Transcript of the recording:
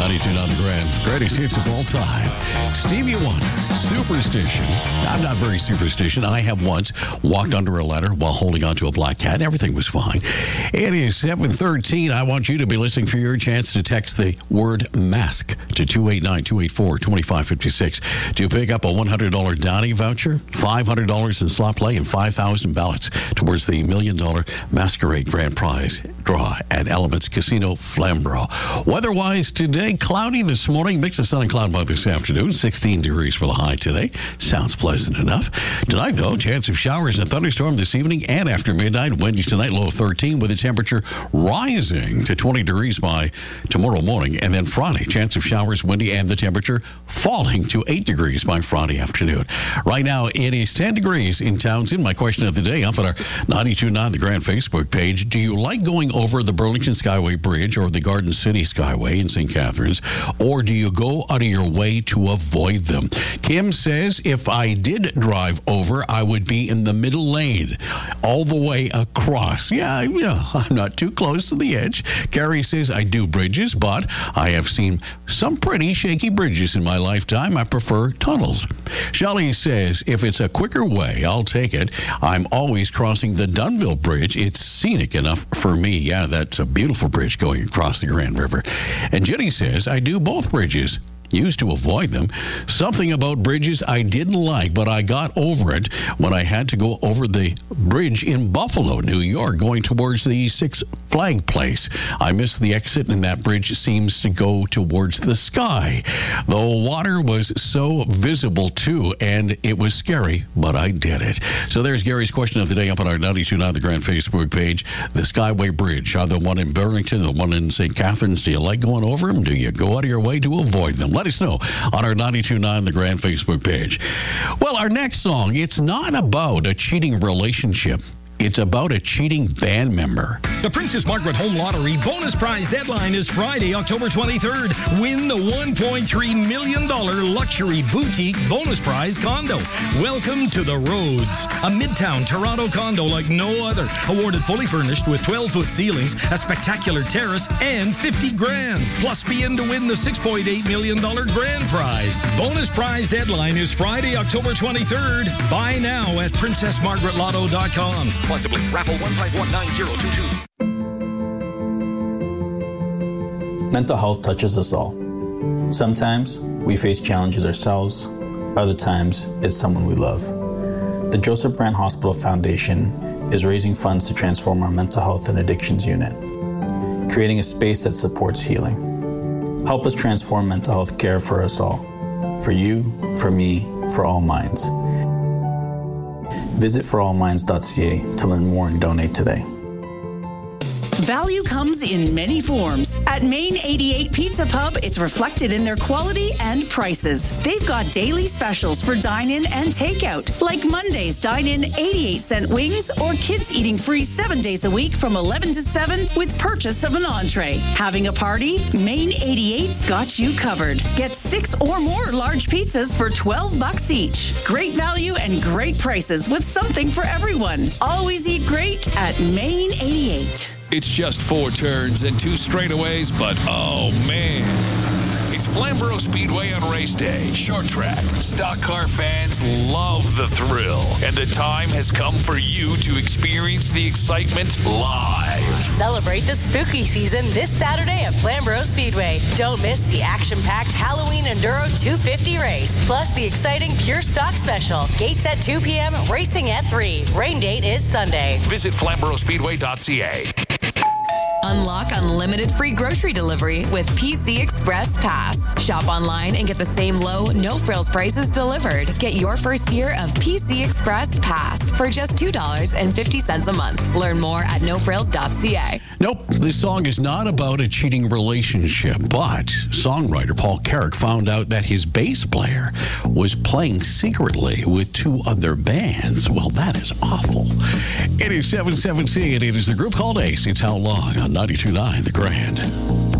92.9 The Grand. Greatest hits of all time. Stevie Wonder, Superstition. I'm not very superstitious. I have once walked under a ladder while holding onto a black cat. Everything was fine. It is 7:13. I want you to be listening for your chance to text the word mask to 289-284-2556 to pick up a $100 Donnie voucher, $500 in slot play, and 5,000 ballots towards the $1 million Masquerade Grand Prize draw at Elements Casino Flamborough. Weather-wise today, cloudy this morning, mix of sun and cloud by this afternoon, 16 degrees for the high today. Sounds pleasant enough. Tonight, though, chance of showers and thunderstorm this evening and after midnight. Windy tonight, low 13, with the temperature rising to 20 degrees by tomorrow morning. And then Friday, chance of showers, windy, and the temperature falling to 8 degrees by Friday afternoon. Right now, it is 10 degrees in Townsend. My question of the day up at our 92.9 The Grand Facebook page. Do you like going over the Burlington Skyway Bridge or the Garden City Skyway in St. Catharines, or do you go out of your way to avoid them? Kim says, if I did drive over, I would be in the middle lane all the way across. Yeah, I'm not too close to the edge. Carrie says, I do bridges, but I have seen some pretty shaky bridges in my lifetime. I prefer tunnels. Shelley says, if it's a quicker way, I'll take it. I'm always crossing the Dunville Bridge. It's scenic enough for me. Yeah, that's a beautiful bridge going across the Grand River. And Jenny says, I do both bridges. Used to avoid them. Something about bridges I didn't like, but I got over it when I had to go over the bridge in Buffalo, New York, going towards the Six Flag place. I missed the exit, and that bridge seems to go towards the sky. The water was so visible, too, and it was scary, but I did it. So there's Gary's question of the day up on our 92.9 The Grand Facebook page. The Skyway Bridge, the one in Burlington, the one in St. Catharines, do you like going over them? Do you go out of your way to avoid them? Let us know on our 92.9 The Grand Facebook page. Well, our next song, it's not about a cheating relationship. It's about a cheating band member. The Princess Margaret Home Lottery bonus prize deadline is Friday, October 23rd. Win the $1.3 million luxury boutique bonus prize condo. Welcome to the Rhodes, a midtown Toronto condo like no other. Awarded fully furnished with 12-foot ceilings, a spectacular terrace, and $50,000. Plus be in to win the $6.8 million grand prize. Bonus prize deadline is Friday, October 23rd. Buy now at princessmargaretlotto.com. Flexibly, raffle 1519022. Mental health touches us all. Sometimes we face challenges ourselves, other times it's someone we love. The Joseph Brand Hospital Foundation is raising funds to transform our mental health and addictions unit, creating a space that supports healing. Help us transform mental health care for us all, for you, for me, for all minds. Visit forallminds.ca to learn more and donate today. Value comes in many forms. At Main 88 Pizza Pub, it's reflected in their quality and prices. They've got daily specials for dine-in and takeout, like Monday's dine-in 88-cent wings or kids eating free 7 days a week from 11 to 7 with purchase of an entree. Having a party? Main 88's got you covered. Get 6 or more large pizzas for $12 each. Great value and great prices with something for everyone. Always eat great at Main 88. It's just 4 turns and 2 straightaways, but oh man. It's Flamborough Speedway on race day. Short track. Stock car fans love the thrill. And the time has come for you to experience the excitement live. Celebrate the spooky season this Saturday at Flamborough Speedway. Don't miss the action-packed Halloween Enduro 250 race, plus the exciting Pure Stock Special. Gates at 2 p.m., racing at 3. Rain date is Sunday. Visit FlamboroughSpeedway.ca. Unlock unlimited free grocery delivery with PC Express Pass. Shop online and get the same low, no-frills prices delivered. Get your first year of PC Express Pass for just $2.50 a month. Learn more at nofrills.ca. Nope, this song is not about a cheating relationship, but songwriter Paul Carrick found out that his bass player was playing secretly with 2 other bands. Well, that is awful. It is 7:17, and it is the group called Ace. It's How Long on 92.9 The Grand.